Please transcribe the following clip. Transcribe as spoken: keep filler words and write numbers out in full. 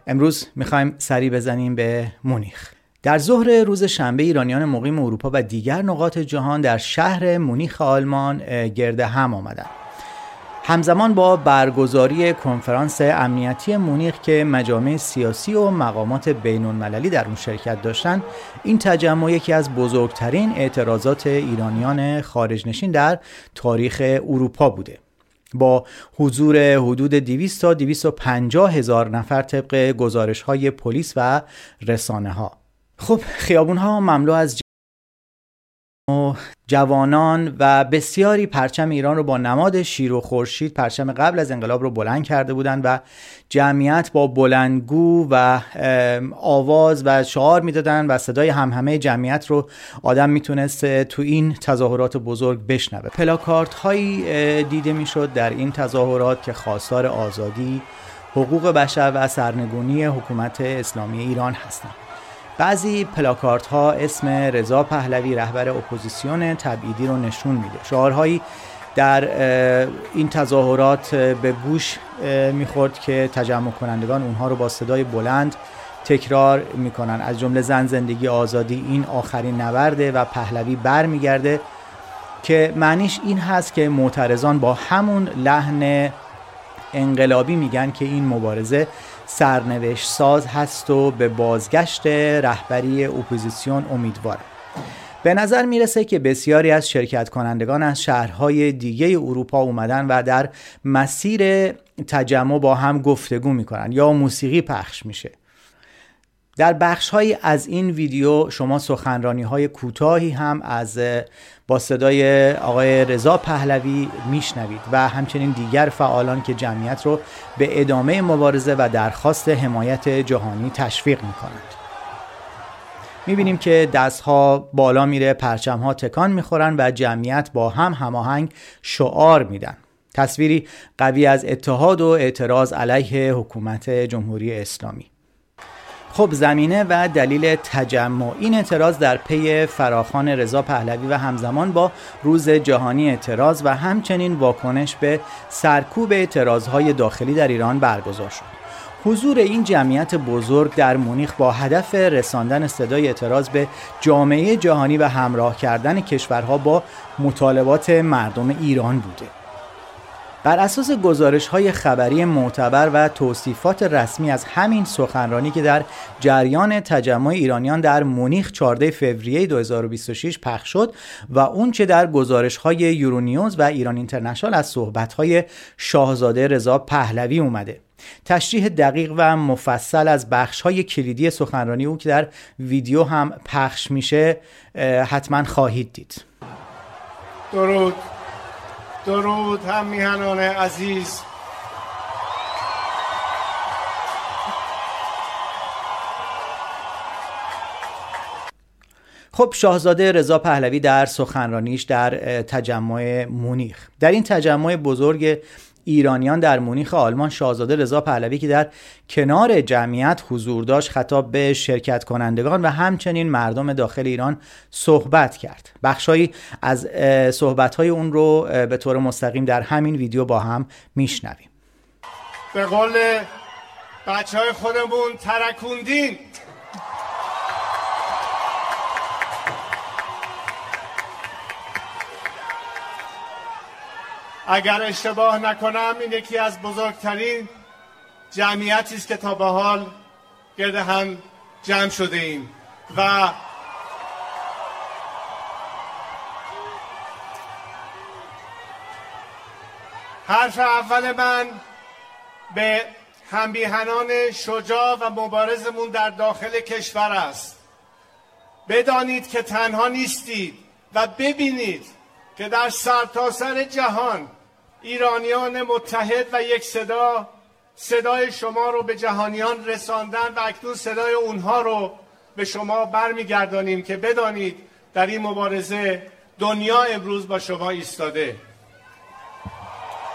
امروز میخوایم سری بزنیم به مونیخ. در ظهر روز شنبه ایرانیان مقیم اروپا و دیگر نقاط جهان در شهر مونیخ آلمان گرد هم آمدند. همزمان با برگزاری کنفرانس امنیتی مونیخ که مجامع سیاسی و مقامات بین‌المللی در اون شرکت داشتند، این تجمع یکی از بزرگترین اعتراضات ایرانیان خارجنشین در تاریخ اروپا بوده، با حضور حدود دویست تا دویست و پنجاه هزار نفر طبق گزارش‌های پلیس و رسانه‌ها. خب خیابون‌ها مملو از جوانان و بسیاری پرچم ایران رو با نماد شیر و خورشید، پرچم قبل از انقلاب رو بلند کرده بودند و جمعیت با بلندگو و آواز و شعار میدادن و صدای همهمه جمعیت رو آدم میتونست تو این تظاهرات بزرگ بشنوه. پلاکارت هایی دیده میشد در این تظاهرات که خواستار آزادی، حقوق بشر و سرنگونی حکومت اسلامی ایران هستند. بعضی پلاکارت ها اسم رضا پهلوی رهبر اپوزیسیون تبعیدی رو نشون میده. شعارهایی در این تظاهرات به گوش میخورد که تجمع کنندگان اونها رو با صدای بلند تکرار میکنن، از جمله زن زندگی آزادی، این آخرین نبرده و پهلوی بر میگرده، که معنیش این هست که معترضان با همون لحن انقلابی میگن که این مبارزه سرنوشت ساز هست و به بازگشت رهبری اپوزیسیون امیدواره. به نظر میرسه که بسیاری از شرکت کنندگان از شهرهای دیگه اروپا اومدن و در مسیر تجمع با هم گفتگو میکنن یا موسیقی پخش میشه. در بخش‌هایی از این ویدیو شما سخنرانی‌های کوتاهی هم از با صدای آقای رضا پهلوی میشنوید و همچنین دیگر فعالان که جمعیت رو به ادامه مبارزه و درخواست حمایت جهانی تشویق میکنند. میبینیم که دستها بالا میره، پرچم‌ها تکان میخورن و جمعیت با هم هماهنگ شعار میدن. تصویری قوی از اتحاد و اعتراض علیه حکومت جمهوری اسلامی. خب زمینه و دلیل تجمع این اعتراض در پی فراخوان رضا پهلوی و همزمان با روز جهانی اعتراض و همچنین واکنش به سرکوب اعتراضهای داخلی در ایران برگزار شد. حضور این جمعیت بزرگ در مونیخ با هدف رساندن صدای اعتراض به جامعه جهانی و همراه کردن کشورها با مطالبات مردم ایران بوده. بر اساس گزارش‌های خبری معتبر و توصیفات رسمی از همین سخنرانی که در جریان تجمع ایرانیان در مونیخ چهاردهم فوریه دو هزار و بیست و شش پخش شد و اون چه در گزارش‌های یورونیوز و ایران اینترنشنال از صحبت‌های شاهزاده رضا پهلوی اومده. تشریح دقیق و مفصل از بخش‌های کلیدی سخنرانی او که در ویدیو هم پخش میشه حتما خواهید دید. درود درود هم میهنان عزیز. خب شاهزاده رضا پهلوی در سخنرانیش در تجمع مونیخ، در این تجمع بزرگ ایرانیان در مونیخ آلمان، شاهزاده رضا پهلوی که در کنار جمعیت حضور داشت خطاب به شرکت کنندگان و همچنین مردم داخل ایران صحبت کرد. بخشایی از صحبت‌های اون رو به طور مستقیم در همین ویدیو با هم میشنویم. به قول بچهای خودمون ترکوندین. اگر اشتباه نکنم این یکی از بزرگترین جمعیتی است که تا به حال گرد هم جمع شده ایم و حرف اول من به هم‌میهنان شجاع و مبارزمون در داخل کشور است. بدانید که تنها نیستید و ببینید که در سرتاسر جهان ایرانیان متحد و یک صدا صدای شما رو به جهانیان رساندن و اکنون صدای اونها رو به شما برمیگردانیم که بدانید در این مبارزه دنیا امروز با شما ایستاده.